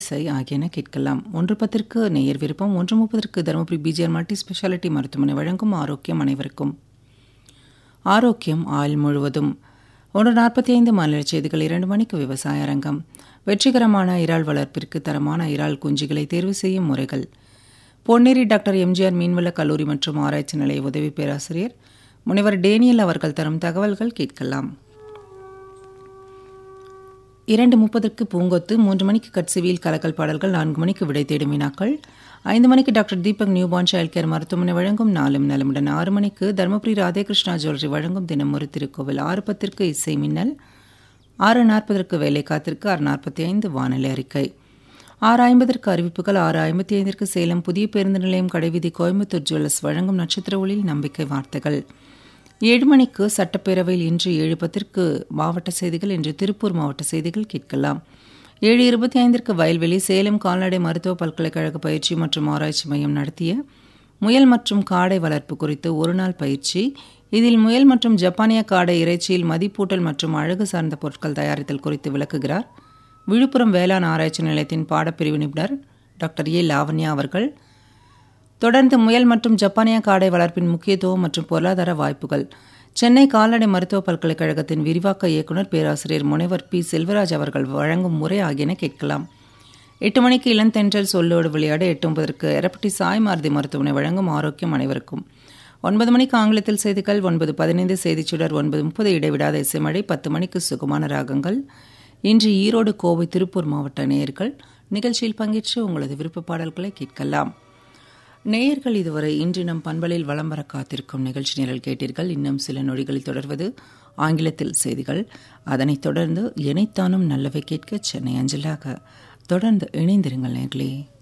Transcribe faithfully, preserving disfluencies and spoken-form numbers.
இசை ஆகியன கேட்கலாம். ஒன்று பத்திற்கு நேயர் விருப்பம், ஒன்று முப்பதற்கு தருமபுரி பிஜிஆர் மல்டி ஸ்பெஷாலிட்டி மருத்துவமனை வழங்கும் ஆரோக்கியம் அனைவருக்கும். ஆரோக்கியம் ஆயுள் முழுவதும். ஒன்று நாற்பத்தி ஐந்து மாநில செய்திகள். இரண்டு மணிக்கு விவசாய அரங்கம். வெற்றிகரமான இறால் வளர்ப்பிற்கு தரமான இறால் குஞ்சுகளை தேர்வு செய்யும் முறைகள். பொன்னேரி டாக்டர் எம்ஜிஆர் மீன்வள கல்லூரி மற்றும் ஆராய்ச்சி நிலைய உதவி பேராசிரியர் முனைவர் டேனியல் அவர்கள் தரும் தகவல்கள் கேட்கலாம். இரண்டு முப்பதற்கு பூங்கொத்து, மூன்று மணிக்கு கட்சிவியல் கலக்கல் பாடல்கள், நான்கு மணிக்கு விடை தேடும் வினாக்கள், ஐந்து மணிக்கு doctor Deepak newborn child care மருத்துவமனை வழங்கும் நாளும் நலமுடன், ஆறு மணிக்கு தருமபுரி ராதேகிருஷ்ணா ஜுவல்லரி வழங்கும் தினம் ஒரு திருக்கோவில், ஆறு பத்திற்கு இசை மின்னல், ஆறு நாற்பதற்கு வேலை காத்திற்கு, ஆறு நாற்பத்தி ஐந்து வானிலை அறிக்கை, ஆறு ஐம்பதற்கு அறிவிப்புகள், ஆறு ஐம்பத்தி ஐந்திற்கு சேலம் புதிய பேருந்து நிலையம் கடைவீதி கோயம்புத்தூர் ஜுவல்லர்ஸ் வழங்கும் நட்சத்திர ஒளியில் நம்பிக்கை வார்த்தைகள், ஏழு மணிக்கு சட்டப்பேரவையில் இன்று ஏழு பத்திற்கு மாவட்ட செய்திகள், இன்று திருப்பூர் மாவட்ட செய்திகள் கேட்கலாம். ஏழு இருபத்தி ஐந்திற்கு வயல்வெளி சேலம் கால்நடை மருத்துவ பல்கலைக்கழக பயிற்சி மற்றும் ஆராய்ச்சி மையம் நடத்திய முயல் மற்றும் காடை வளர்ப்பு குறித்து ஒருநாள் பயிற்சி. இதில் முயல் மற்றும் ஜப்பானிய காடை இறைச்சியில் மதிப்பூட்டல் மற்றும் அழகு சார்ந்த பொருட்கள் தயாரித்தல் குறித்து விளக்குகிறார் விழுப்புரம் வேளாண் ஆராய்ச்சி நிலையத்தின் பாடப்பிரிவு நிபுணர் டாக்டர் ஏ லாவண்யா அவர்கள். தொடர்ந்து முயல் மற்றும் ஜப்பானிய காடை வளர்ப்பின் முக்கியத்துவம் மற்றும் பொருளாதார வாய்ப்புகள், சென்னை கால்நடை மருத்துவ பல்கலைக்கழகத்தின் விரிவாக்க இயக்குநர் பேராசிரியர் முனைவர் பி செல்வராஜ் அவர்கள் வழங்கும் முறை ஆகியன கேட்கலாம். எட்டு மணிக்கு இளந்தென்றல் சொல்லோடு விளையாட, எட்டு ஒன்பதற்கு எரப்பட்டி சாய் மாருதி மருத்துவமனை வழங்கும் ஆரோக்கியம் அனைவருக்கும், ஒன்பது மணிக்கு ஆங்கிலத்தில் செய்திகள், ஒன்பது பதினைந்து செய்திச்சுடர், ஒன்பது முப்பது இடைவிடாத இசைமழை, பத்து மணிக்கு சுகமான ராகங்கள். இன்று ஈரோடு கோவை திருப்பூர் மாவட்ட நேயர்கள் நிகழ்ச்சியில் பங்கேற்று உங்களது விருப்ப பாடல்களை கேட்கலாம். நேயர்கள் இதுவரை இன்று நம் பண்பலில் வலம் வர காத்திருக்கும் நிகழ்ச்சி நிரல் கேட்டீர்கள். இன்னும் சில நொடிகளில் தொடர்வது ஆங்கிலத்தில் செய்திகள். அதனைத் தொடர்ந்து இணைத்தானும் நல்லவை கேட்க சென்னை அஞ்சலாக. தொடர்ந்து இணைந்திருங்கள் நேயர்களே.